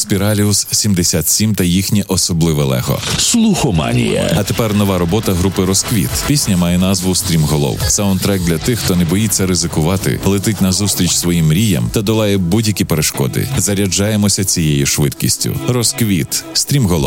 Спіраліус 77 та їхнє особливе лего. Слухоманія. А тепер нова робота групи «Розквіт». Пісня має назву «Стрімголов». Саундтрек для тих, хто не боїться ризикувати, летить назустріч своїм мріям та долає будь-які перешкоди. Заряджаємося цією швидкістю. «Розквіт», «Стрімголов».